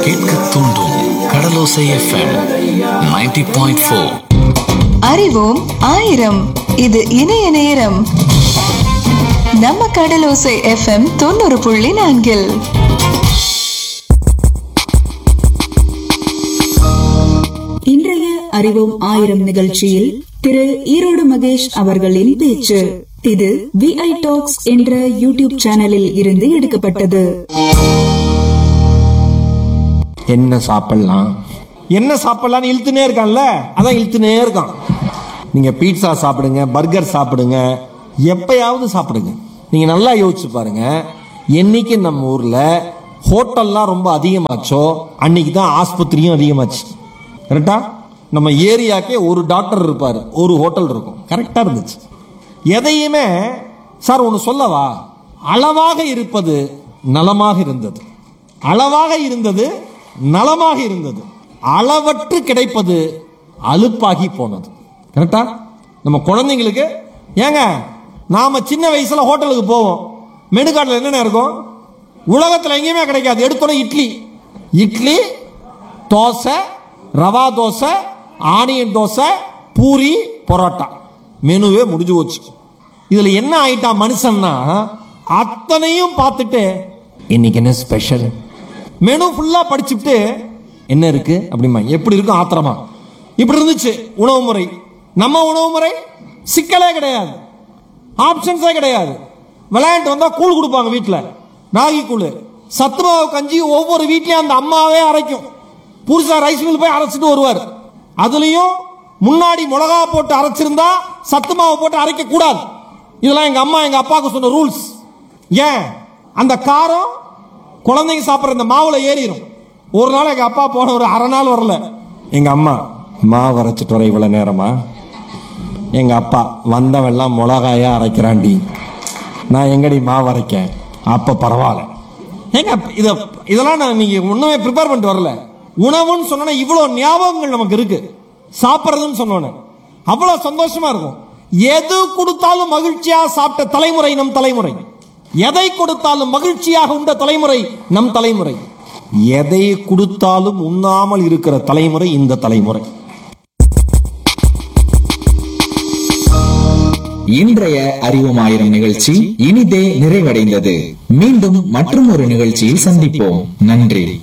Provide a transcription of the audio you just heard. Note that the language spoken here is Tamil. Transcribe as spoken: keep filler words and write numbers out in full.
கேட்க தூண்டும் கடலோசை எஃப்எம் நைன்டி பாயிண்ட் ஃபோர். அறிவோம் ஆயிரம். இது இணைய நேரம். நம்ம கடலோசை எஃப்எம் தொண்ணூறு புள்ளி நான்கில் இன்றைய அறிவோம் ஆயிரம் நிகழ்ச்சியில் திரு ஈரோடு மகேஷ் அவர்களின் பேச்சு. இது விஐ டாக்ஸ் என்ற யூடியூப் சேனலில் இருந்து எடுக்கப்பட்டது. என்ன சாப்பிடலாம் என்ன சாப்பிடலாம் இழுத்துனே இருக்கான்ல, அதான் இழுத்துனே இருக்கான். நீங்க பீட்சா சாப்பிடுங்க, பர்கர் சாப்பிடுங்க, எப்பயாவது சாப்பிடுங்க. நீங்க நல்லா யோசிச்சு பாருங்க, என்னைக்கு நம்ம ஊர்ல ஹோட்டல்லாம் ரொம்ப அதிகமாச்சோ அன்னைக்கு தான் ஆஸ்பத்திரியும் அதிகமாச்சு. கரெக்டா? நம்ம ஏரியாக்கே ஒரு டாக்டர் இருப்பாரு, ஒரு ஹோட்டல் இருக்கும். கரெக்டா இருந்துச்சு. எதையுமே சார் ஒன்று சொல்லவா, அளவாக இருப்பது நலமாக இருந்தது, அளவாக இருந்தது நலமாக இருந்தது, அளவற்று கிடைப்பது அலுப்பாகி போனது. கரெக்டா? நம்ம குழந்தைங்களுக்கு ஏங்க, நாம சின்ன வயசுல ஹோட்டலுக்கு போவோம், மெனு கார்டில் என்னென்ன இருக்கும்? உலகத்தில் எங்கேயுமே கிடைக்காது. எடுத்தோன்னே இட்லி இட்லி தோசை, ரவா தோசை, ஆனியன் தோசை, பூரி, பரோட்டா, மெனுவே முடிஞ்சு போச்சு. இதுல என்ன ஆயிட்டா மனுஷன்னா, அத்தனையும் பார்த்துட்டு இன்னைக்கு என்ன ஸ்பெஷல், மெனு ஃபுல்லா படிச்சுட்டு என்ன இருக்கு அப்படிமா எப்படி இருக்கும் ஆத்திரமா. இப்படி இருந்துச்சு உணவு முறை. நம்ம உணவு முறை சிக்கலே கிடையாது, ஆப்ஷன்ஸே கிடையாது. விளையாண்டு வந்தா கூழ் கொடுப்பாங்க வீட்டில், ராகி கூழ், சத்துமாவு கஞ்சி ஒவ்வொரு வீட்லயும் அந்த அம்மாவே அரைக்கும். புருஷா ரைஸ் மில் போய் அரைச்சிட்டு வருவார். அதுலயும் முன்னாடி மிளகா போட்டு அரைச்சிருந்தா சத்து மாவு போட்டு அரைக்க கூடாது. இதெல்லாம் எங்க அம்மா எங்க அப்பாவுக்கு சொன்ன ரூல்ஸ். ஏன்? அந்த காரம் குழந்தைங்க சாப்பிட்ற இந்த மாவுல ஏறிடும். ஒரு நாள் எங்க அப்பா போன ஒரு அரை நாள் வரல. எங்க அம்மா மாவு அரைச்சிட்டு வர இவ்வளவு நேரமா? எங்க அப்பா வந்தவெல்லாம் மிளகாயா அரைக்கிறாண்டி, நான் எங்கடி மாவு அரைக்கேன். அப்ப பரவாயில்ல. ஏங்க இத இதெல்லாம் நான் நீங்க ஒண்ணுமே ப்ரிப்பேர் பண்ணிட்டு வரல. உணவுன்னு சொன்ன இவ்வளவு ஞாபகங்கள் நமக்கு இருக்கு. சாப்பிட்றதுன்னு சொன்னோன்னு அவ்வளவு சந்தோஷமா இருக்கும். எது கொடுத்தாலும் மகிழ்ச்சியா சாப்பிட்ட தலைமுறை நம் தலைமுறை. எதை கொடுத்தாலும் மகிழ்ச்சியாக உண்ட தலைமுறை நம் தலைமுறை. எதை கொடுத்தாலும் உண்ணாமல் இருக்கிற தலைமுறை இந்த தலைமுறை. இன்றைய அறிவோம் ஆயிரம் நிகழ்ச்சி இனிதே நிறைவடைந்தது. மீண்டும் மற்றும் ஒரு நிகழ்ச்சியில் சந்திப்போம். நன்றி.